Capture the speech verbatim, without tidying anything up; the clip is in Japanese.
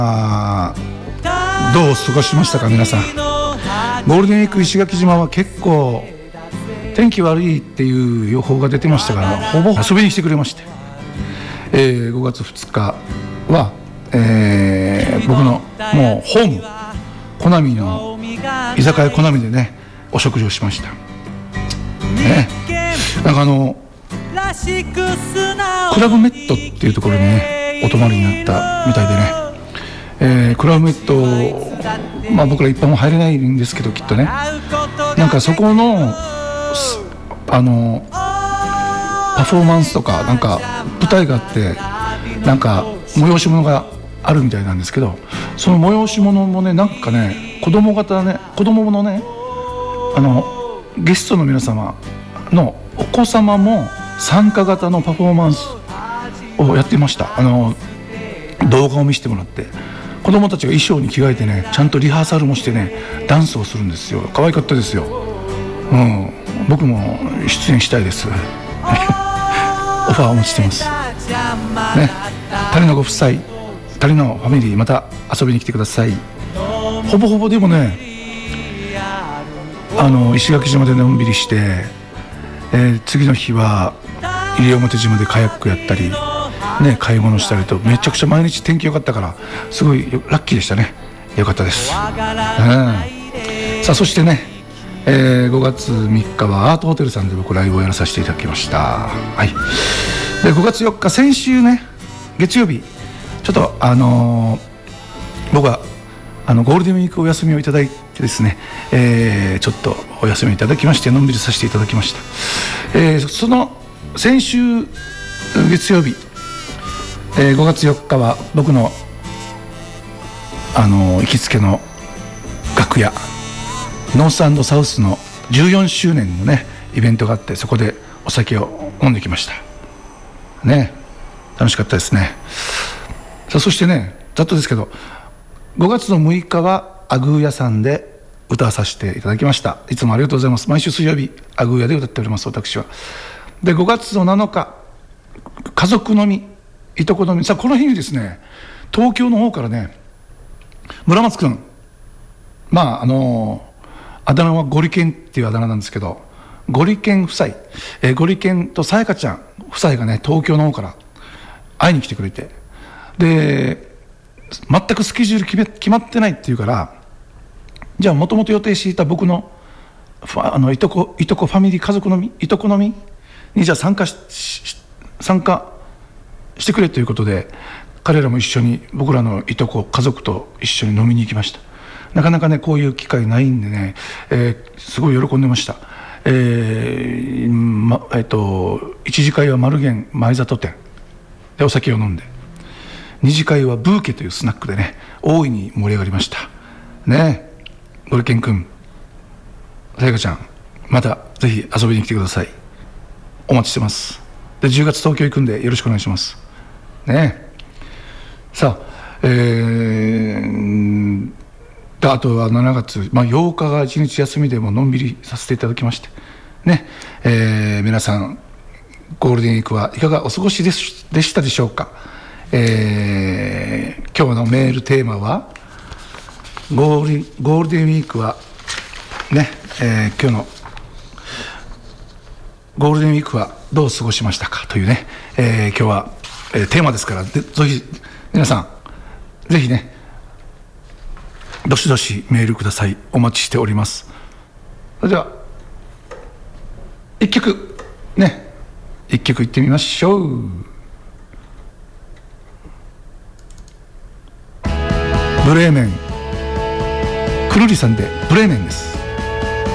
あどう過ごしましたか皆さん。ゴールデンウィーク石垣島は結構天気悪いっていう予報が出てましたから、ほぼ遊びに来てくれまして、えー、ごがつふつかは、えー、僕のもうホームコナミの居酒屋コナミでねお食事をしましたね。なんかあのクラブメットっていうところにねお泊まりになったみたいでね、えー、クラブメット、まあ、僕ら一般も入れないんですけどきっとね、なんかそこのあのパフォーマンスとかなんか舞台があってなんか催し物があるみたいなんですけど、その催し物もねなんかね子供方ね子供のねあのゲストの皆様のお子様も参加型のパフォーマンスをやってました。あの動画を見せてもらって子供たちが衣装に着替えてねちゃんとリハーサルもしてねダンスをするんですよ。可愛かったですよ。うん、僕も出演したいですオファーお待ちしてますね。谷のご夫妻谷のファミリーまた遊びに来てください。ほぼほぼでもねあの石垣島でのんびりして、えー、次の日は西表島でカヤックやったりね、買い物したりとめちゃくちゃ毎日天気良かったからすごいラッキーでしたね。良かったです、うん、さあそしてね、えー、ごがつみっかはアートホテルさんで僕ライブをやらさせていただきました。はい。でごがつよっか先週ね月曜日ちょっとあのー、僕はあのゴールデンウィークお休みをいただいてですね、えー、ちょっとお休みいただきましてのんびりさせていただきました。えー、その先週月曜日、えー、ごがつよっかは僕のあの行きつけの楽屋ノース&サウスのじゅうよんしゅうねんのねイベントがあって、そこでお酒を飲んできましたね。楽しかったですね。さあそしてねざっとですけどごがつのむいかはアグー屋さんで歌わさせていただきました。いつもありがとうございます。毎週水曜日アグー屋で歌っております私は。でごがつのなのか家族のみいとこのみ、さあこの日にですね東京の方からね村松くん、まああのあだ名はゴリケンっていうあだ名なんですけど、ゴリケン夫妻、えー、ゴリケンとさやかちゃん夫妻がね東京の方から会いに来てくれて、で全くスケジュール決め決まってないっていうから、じゃあもともと予定していた僕のあのいとこいとこファミリー家族のみいとこのみにじゃあ参加しし参加してくれということで彼らも一緒に僕らのいとこ家族と一緒に飲みに行きました。なかなかねこういう機会ないんでね、えー、すごい喜んでました。えーまえー、と一次会はマルゲン前里店でお酒を飲んで、二次会はブーケというスナックでね大いに盛り上がりましたね。ゴリケン君さやかちゃんまたぜひ遊びに来てください。お待ちしてます。でじゅうがつ東京行くんでよろしくお願いしますね。さあ、えー、あとはしちがつ、まあ、ようかがいちにち休みでものんびりさせていただきましてね、えー、皆さんゴールデンウィークはいかがお過ごしでし、でしたでしょうか。えー、今日のメールテーマはゴール、ゴールデンウィークはね、えー、今日のゴールデンウィークはどう過ごしましたかというね、えー、今日は、えー、テーマですから、ぜひ皆さんぜひねどしどしメールください。お待ちしております。それでは一曲ね一曲いってみましょう。ブレーメンくるりさんでブレーメンです。